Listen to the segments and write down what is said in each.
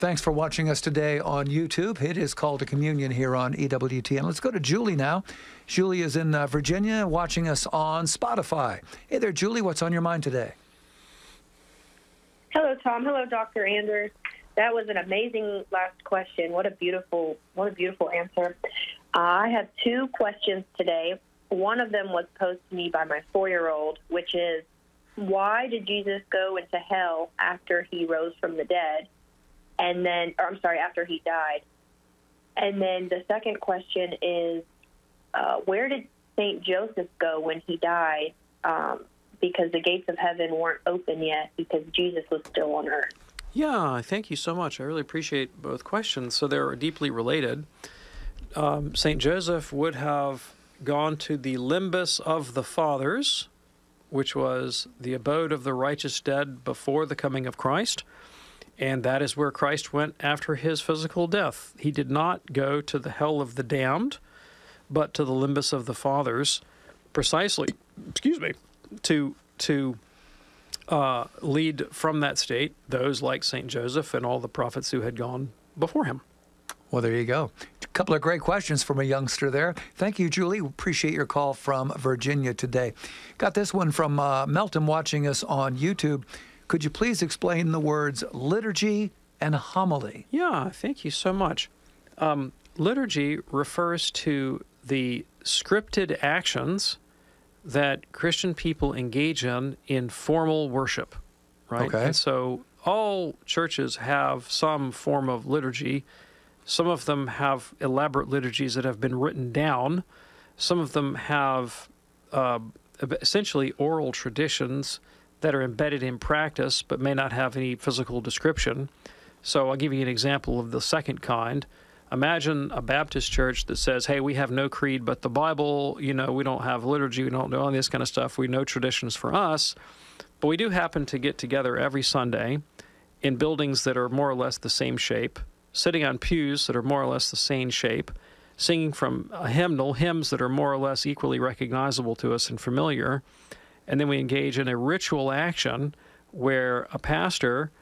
Thanks for watching us today on YouTube. It is Call to Communion here on EWTN. Let's go to Julie now. Julie is in Virginia watching us on Spotify. Hey there, Julie. What's on your mind today? Hello, Tom. Hello, Dr. Anders. That was an amazing last question. What a beautiful answer. I have two questions today. One of them was posed to me by my 4-year-old, which is, why did Jesus go into hell after he rose from the dead? After he died. And then the second question is, where did St. Joseph go when he died? Because the gates of heaven weren't open yet because Jesus was still on earth. Yeah, thank you so much. I really appreciate both questions. So they're deeply related. St. Joseph would have gone to the limbus of the fathers, which was the abode of the righteous dead before the coming of Christ. And that is where Christ went after his physical death. He did not go to the hell of the damned, but to the limbus of the fathers, precisely, to lead from that state those like St. Joseph and all the prophets who had gone before him. Well, there you go. A couple of great questions from a youngster there. Thank you, Julie. Appreciate your call from Virginia today. Got this one from Melton watching us on YouTube. Could you please explain the words liturgy and homily? Yeah, thank you so much. Liturgy refers to the scripted actions that Christian people engage in formal worship, right? Okay. And so all churches have some form of liturgy. Some of them have elaborate liturgies that have been written down. Some of them have essentially oral traditions that are embedded in practice but may not have any physical description. So I'll give you an example of the second kind. Imagine a Baptist church that says, hey, we have no creed but the Bible, we don't have liturgy, we don't know all this kind of stuff, we know traditions for us, but we do happen to get together every Sunday in buildings that are more or less the same shape, sitting on pews that are more or less the same shape, singing from a hymnal, hymns that are more or less equally recognizable to us and familiar, and then we engage in a ritual action where a pastor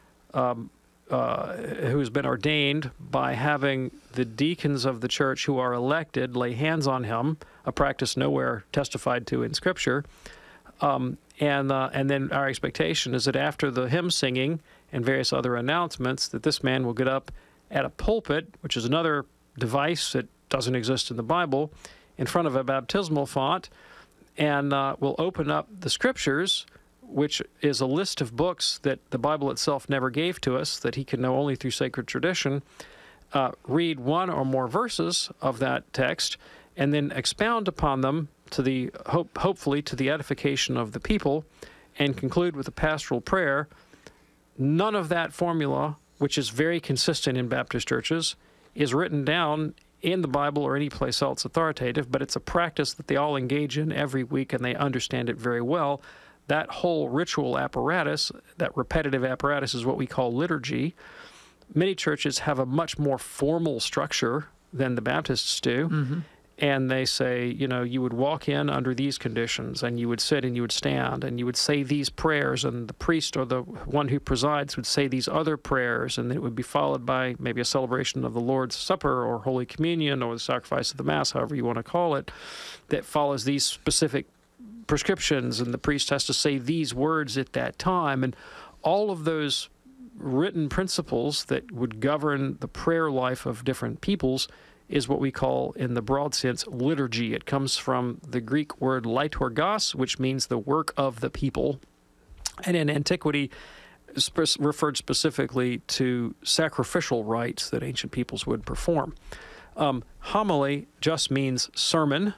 who's been ordained by having the deacons of the church who are elected lay hands on him, a practice nowhere testified to in Scripture. And then our expectation is that after the hymn singing and various other announcements, that this man will get up at a pulpit, which is another device that doesn't exist in the Bible, in front of a baptismal font, and will open up the Scriptures, which is a list of books that the Bible itself never gave to us, that he can know only through sacred tradition, read one or more verses of that text, and then expound upon them to the hopefully to the edification of the people, and conclude with a pastoral prayer. None of that formula, which is very consistent in Baptist churches, is written down in the Bible or any place else authoritative, but it's a practice that they all engage in every week, and they understand it very well. That whole ritual apparatus, that repetitive apparatus, is what we call liturgy. Many churches have a much more formal structure than the Baptists do. Mm-hmm. And they say, you would walk in under these conditions, and you would sit and you would stand, and you would say these prayers, and the priest or the one who presides would say these other prayers, and it would be followed by maybe a celebration of the Lord's Supper or Holy Communion or the sacrifice of the Mass, however you want to call it, that follows these specific prescriptions, and the priest has to say these words at that time. And all of those written principles that would govern the prayer life of different peoples is what we call, in the broad sense, liturgy. It comes from the Greek word liturgos, which means the work of the people. And in antiquity, referred specifically to sacrificial rites that ancient peoples would perform. Homily just means sermon,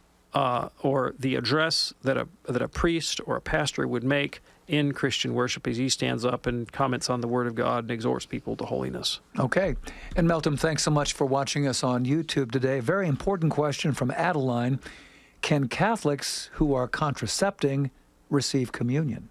or the address that a priest or a pastor would make in Christian worship as he stands up and comments on the Word of God and exhorts people to holiness. Okay. And Melton, thanks so much for watching us on YouTube today. Very important question from Adeline. Can Catholics who are contracepting receive communion?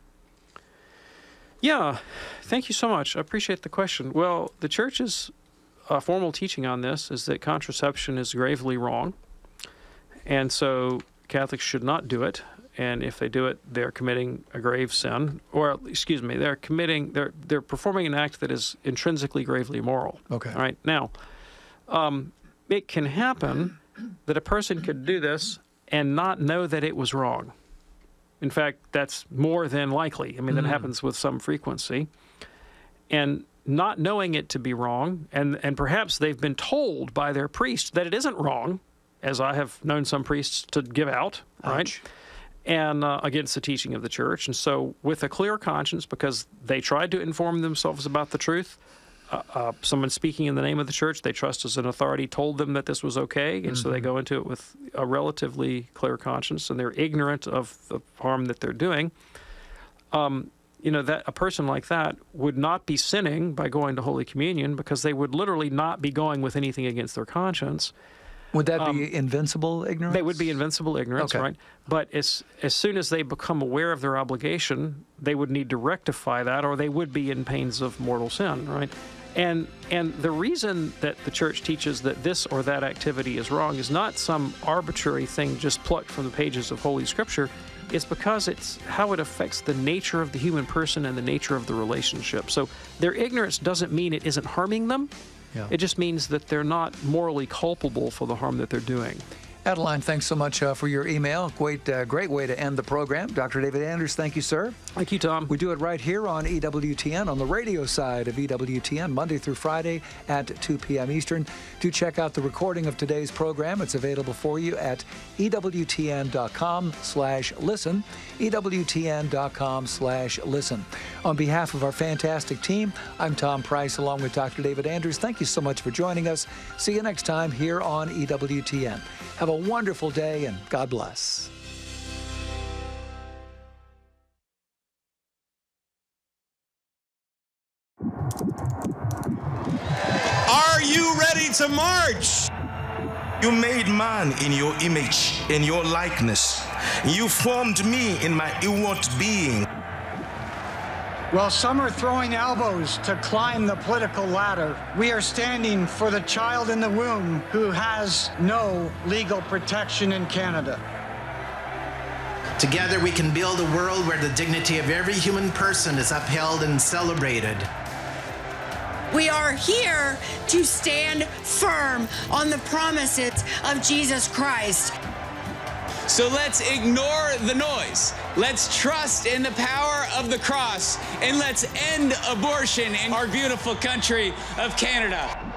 Yeah, thank you so much. I appreciate the question. Well, the Church's formal teaching on this is that contraception is gravely wrong, and so Catholics should not do it. and if they do it, they're committing a grave sin, or excuse me, they're performing an act that is intrinsically gravely immoral. Okay. All right. Now, it can happen that a person could do this and not know that it was wrong. In fact, that's more than likely. I mean, that happens with some frequency. And not knowing it to be wrong, and perhaps they've been told by their priest that it isn't wrong, as I have known some priests to give out, right? And against the teaching of the church. And so with a clear conscience, because they tried to inform themselves about the truth, someone speaking in the name of the church they trust as an authority told them that this was okay, and so they go into it with a relatively clear conscience, and they're ignorant of the harm that they're doing. That a person like that would not be sinning by going to Holy Communion, because they would literally not be going with anything against their conscience. Would that be invincible ignorance? They would be invincible ignorance, okay. Right? But as soon as they become aware of their obligation, they would need to rectify that, or they would be in pains of mortal sin, right? And the reason that the church teaches that this or that activity is wrong is not some arbitrary thing just plucked from the pages of Holy Scripture. It's because it's how it affects the nature of the human person and the nature of the relationship. So their ignorance doesn't mean it isn't harming them. Yeah. It just means that they're not morally culpable for the harm that they're doing. Adeline, thanks so much for your email. Great way to end the program. Dr. David Anders, thank you, sir. Thank you, Tom. We do it right here on EWTN, on the radio side of EWTN, Monday through Friday at 2 p.m. Eastern. Do check out the recording of today's program. It's available for you at EWTN.com/listen, EWTN.com/listen. On behalf of our fantastic team, I'm Tom Price along with Dr. David Anders. Thank you so much for joining us. See you next time here on EWTN. Have a wonderful day, and God bless. Are you ready to march? You made man in your image, in your likeness. You formed me in my inward being. While some are throwing elbows to climb the political ladder, we are standing for the child in the womb who has no legal protection in Canada. Together we can build a world where the dignity of every human person is upheld and celebrated. We are here to stand firm on the promises of Jesus Christ. So let's ignore the noise. Let's trust in the power of the cross, and let's end abortion in our beautiful country of Canada.